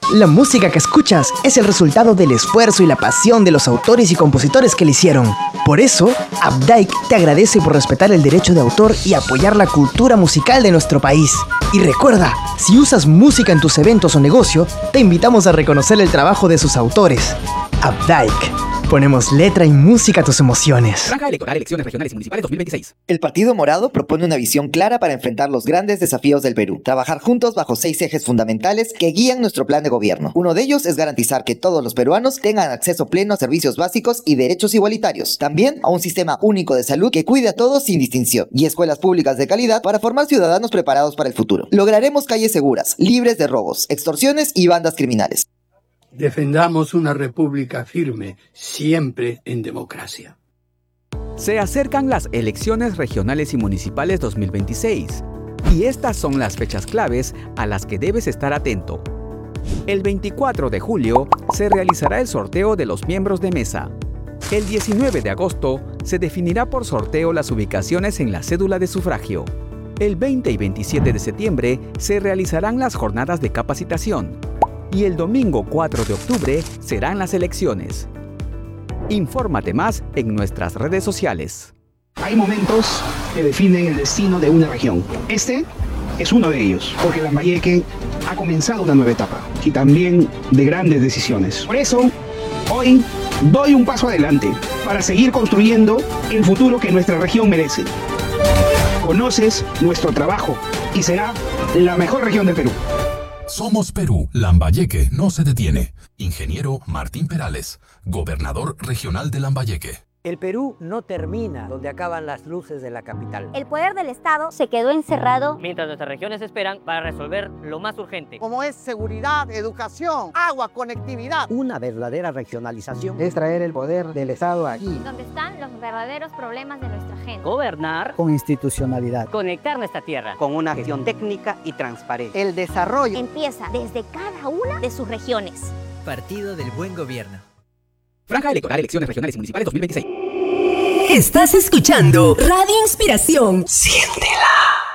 La música que escuchas es el resultado del esfuerzo y la pasión de los autores y compositores que la hicieron. Por eso, Updike te agradece por respetar el derecho de autor y apoyar la cultura musical de nuestro país. Y recuerda, si usas música en tus eventos o negocio, te invitamos a reconocer el trabajo de sus autores. Updike. Ponemos letra y música a tus emociones. Franja electoral, elecciones regionales y municipales 2026. El Partido Morado propone una visión clara para enfrentar los grandes desafíos del Perú. Trabajar juntos bajo 6 ejes fundamentales que guían nuestro plan de gobierno. Uno de ellos es garantizar que todos los peruanos tengan acceso pleno a servicios básicos y derechos igualitarios. También a un sistema único de salud que cuide a todos sin distinción. Y escuelas públicas de calidad para formar ciudadanos preparados para el futuro. Lograremos calles seguras, libres de robos, extorsiones y bandas criminales. Defendamos una república firme, siempre en democracia. Se acercan las elecciones regionales y municipales 2026 y estas son las fechas claves a las que debes estar atento. El 24 de julio se realizará el sorteo de los miembros de mesa. El 19 de agosto se definirá por sorteo las ubicaciones en la cédula de sufragio. El 20 y 27 de septiembre se realizarán las jornadas de capacitación. Y el domingo 4 de octubre serán las elecciones. Infórmate más en nuestras redes sociales. Hay momentos que definen el destino de una región. Este es uno de ellos, porque Lambayeque ha comenzado una nueva etapa y también de grandes decisiones. Por eso, hoy doy un paso adelante para seguir construyendo el futuro que nuestra región merece. Conoces nuestro trabajo y será la mejor región del Perú. Somos Perú, Lambayeque no se detiene. Ingeniero Martín Perales, gobernador regional de Lambayeque. El Perú no termina donde acaban las luces de la capital. El poder del Estado se quedó encerrado mientras nuestras regiones esperan para resolver lo más urgente, como es seguridad, educación, agua, conectividad. Una verdadera regionalización es traer el poder del Estado aquí, donde están los verdaderos problemas de nuestra gente. Gobernar con institucionalidad, conectar nuestra tierra con una gestión técnica y transparente. El desarrollo empieza desde cada una de sus regiones. Partido del Buen Gobierno. Franja electoral, elecciones regionales y municipales 2026. Estás escuchando Radio Inspiración. Siéntela.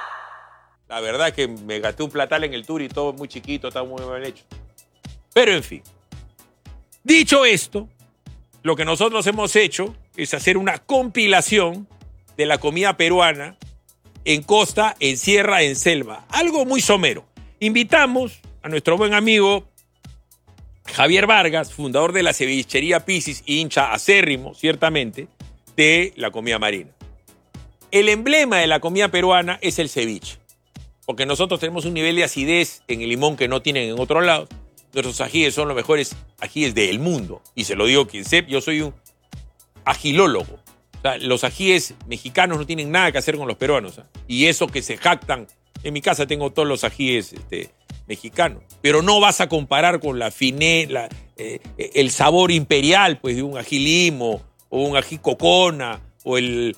La verdad es que me gasté un platal en el tour y todo muy chiquito, está muy mal hecho. Pero en fin. Dicho esto, lo que nosotros hemos hecho es hacer una compilación de la comida peruana en costa, en sierra, en selva. Algo muy somero. Invitamos a nuestro buen amigo Javier Vargas, fundador de la cevichería Pisis, hincha acérrimo, ciertamente, de la comida marina. El emblema de la comida peruana es el ceviche, porque nosotros tenemos un nivel de acidez en el limón que no tienen en otros lados. Nuestros ajíes son los mejores ajíes del mundo, y se lo digo quien sepa, yo soy un agilólogo. O sea, los ajíes mexicanos no tienen nada que hacer con los peruanos, ¿eh? Y eso que se jactan, en mi casa tengo todos los ajíes mexicano, pero no vas a comparar con la fineza, el sabor imperial pues, de un ají limo, o un ají cocona, o el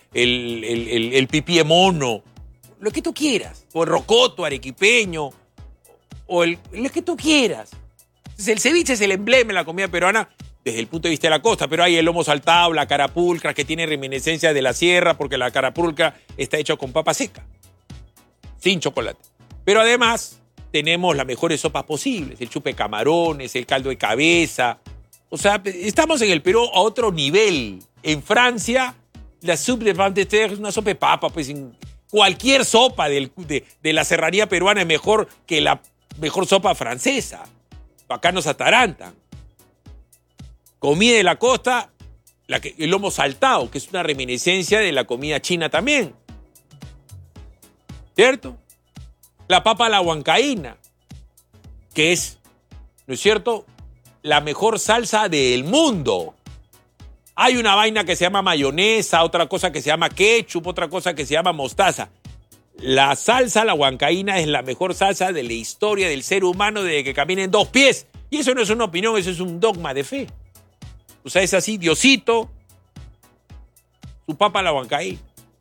pipié mono, lo que tú quieras, o el rocoto arequipeño, o lo que tú quieras. Entonces, el ceviche es el emblema de la comida peruana desde el punto de vista de la costa, pero hay el lomo saltado, la carapulcra, que tiene reminiscencia de la sierra, porque la carapulcra está hecha con papa seca, sin chocolate. Pero además tenemos las mejores sopas posibles, el chupe de camarones, el caldo de cabeza. O sea, estamos en el Perú a otro nivel. En Francia, la soupe de pommes de terre es una sopa de papa. Pues cualquier sopa de la serranía peruana es mejor que la mejor sopa francesa. Acá nos atarantan. Comida de la costa, el lomo saltado, que es una reminiscencia de la comida china también. ¿Cierto? La papa a la huancaína, que es, ¿no es cierto?, la mejor salsa del mundo. Hay una vaina que se llama mayonesa, otra cosa que se llama ketchup, otra cosa que se llama mostaza. La salsa a la huancaína es la mejor salsa de la historia del ser humano desde que camina en 2 pies. Y eso no es una opinión, eso es un dogma de fe. O sea, es así, Diosito, su papa a la huancaína.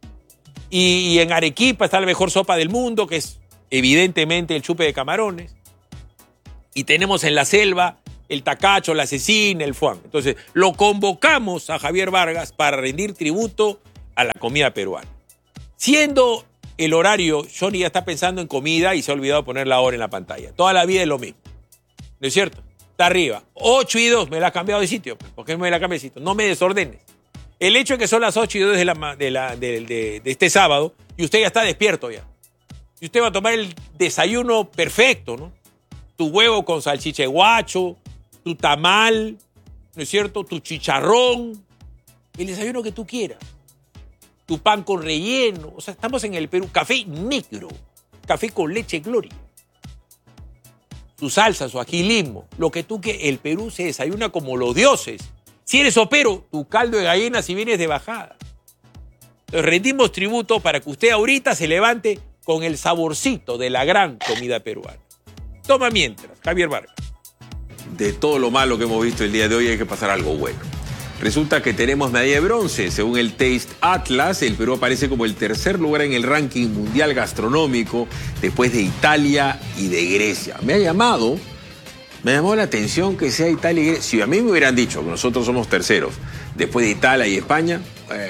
Y en Arequipa está la mejor sopa del mundo, que es evidentemente el chupe de camarones. Y tenemos en la selva el tacacho, la cecina, el fuán. Entonces, lo convocamos a Javier Vargas para rendir tributo a la comida peruana. Siendo el horario, Johnny ya está pensando en comida y se ha olvidado poner la hora en la pantalla. Toda la vida es lo mismo. ¿No es cierto? Está arriba. 8 y 2, me la has cambiado de sitio. ¿Por qué me la cambié de sitio? No me desordenes. El hecho de que son las 8 y 2 de este sábado y usted ya está despierto ya. Y usted va a tomar el desayuno perfecto, ¿no? Tu huevo con salchicha de guacho, tu tamal, ¿no es cierto? Tu chicharrón, el desayuno que tú quieras. Tu pan con relleno. O sea, estamos en el Perú. Café negro, café con leche Gloria. Su salsa, su ají limo, lo que tú quieras. El Perú se desayuna como los dioses. Si eres sopero, tu caldo de gallina si vienes de bajada. Entonces rendimos tributo para que usted ahorita se levante con el saborcito de la gran comida peruana. Toma mientras, Javier Vargas. De todo lo malo que hemos visto el día de hoy hay que pasar algo bueno. Resulta que tenemos medalla de bronce. Según el Taste Atlas, el Perú aparece como el tercer lugar en el ranking mundial gastronómico después de Italia y de Grecia. Me llamó la atención que sea Italia y Grecia. Si a mí me hubieran dicho que nosotros somos terceros después de Italia y España,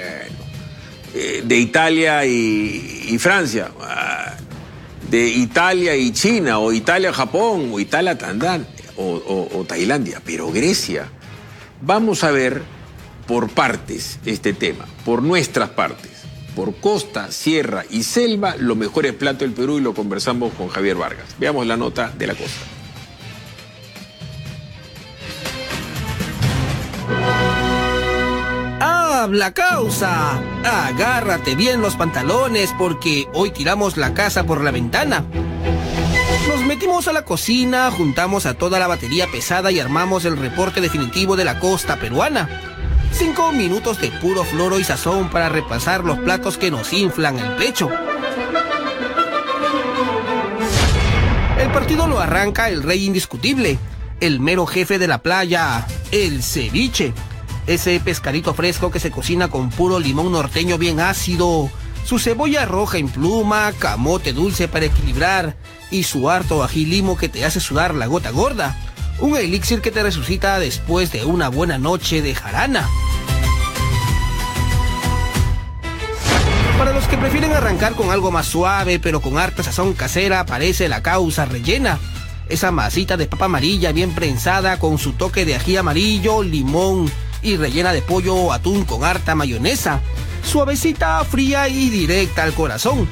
de Italia y Francia, de Italia y China, o Italia-Japón, o Italia-Tandán, o Tailandia, pero Grecia. Vamos a ver por partes este tema, por nuestras partes, por costa, sierra y selva, los mejores platos del Perú, y lo conversamos con Javier Vargas. Veamos la nota de la costa. ¡Habla causa! Agárrate bien los pantalones porque hoy tiramos la casa por la ventana. Nos metimos a la cocina, juntamos a toda la batería pesada y armamos el reporte definitivo de la costa peruana. 5 minutos de puro floro y sazón para repasar los platos que nos inflan el pecho. El partido lo arranca el rey indiscutible, el mero jefe de la playa, el ceviche. Ese pescadito fresco que se cocina con puro limón norteño bien ácido, su cebolla roja en pluma, camote dulce para equilibrar y su harto ají limo que te hace sudar la gota gorda. Un elixir que te resucita después de una buena noche de jarana. Para los que prefieren arrancar con algo más suave pero con harta sazón casera, aparece la causa rellena. Esa masita de papa amarilla bien prensada con su toque de ají amarillo, limón y rellena de pollo o atún con harta mayonesa. Suavecita, fría y directa al corazón.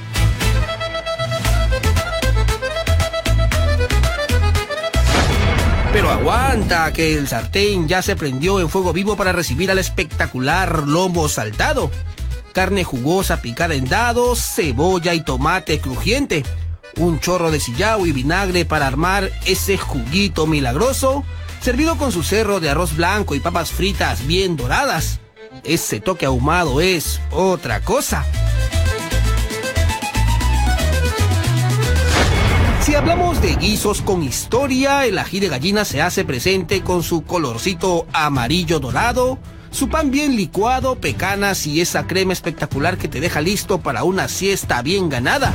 Pero aguanta, que el sartén ya se prendió en fuego vivo para recibir al espectacular lomo saltado. Carne jugosa picada en dados, cebolla y tomate crujiente. Un chorro de sillao y vinagre para armar ese juguito milagroso, servido con su cerro de arroz blanco y papas fritas bien doradas. Ese toque ahumado es otra cosa. Si hablamos de guisos con historia, el ají de gallina se hace presente con su colorcito amarillo dorado, su pan bien licuado, pecanas y esa crema espectacular que te deja listo para una siesta bien ganada.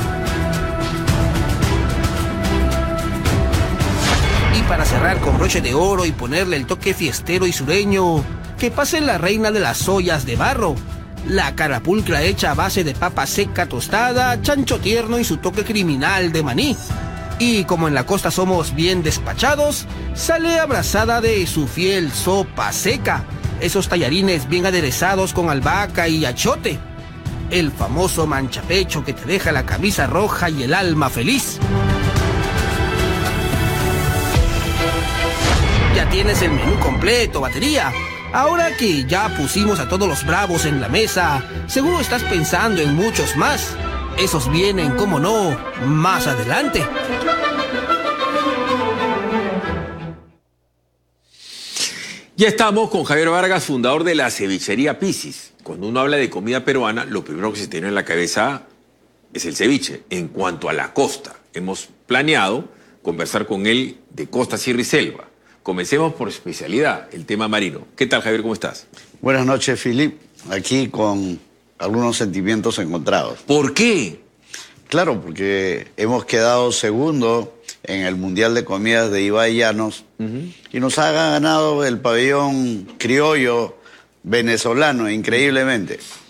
Y para cerrar con broche de oro y ponerle el toque fiestero y sureño, que pase la reina de las ollas de barro, la carapulcra hecha a base de papa seca tostada, chancho tierno y su toque criminal de maní. Y como en la costa somos bien despachados, sale abrazada de su fiel sopa seca, esos tallarines bien aderezados con albahaca y achote, el famoso manchapecho que te deja la camisa roja y el alma feliz. Ya tienes el menú completo, batería. Ahora que ya pusimos a todos los bravos en la mesa, seguro estás pensando en muchos más. Esos vienen, como no, más adelante. Ya estamos con Javier Vargas, fundador de la cevichería Pisis. Cuando uno habla de comida peruana, lo primero que se tiene en la cabeza es el ceviche. En cuanto a la costa, hemos planeado conversar con él de costa, sierra y selva. Comencemos por especialidad, el tema marino. ¿Qué tal, Javier? ¿Cómo estás? Buenas noches, Philip. Aquí con algunos sentimientos encontrados. ¿Por qué? Claro, porque hemos quedado segundo en el Mundial de Comidas de Ibai Llanos y nos ha ganado el pabellón criollo venezolano, increíblemente.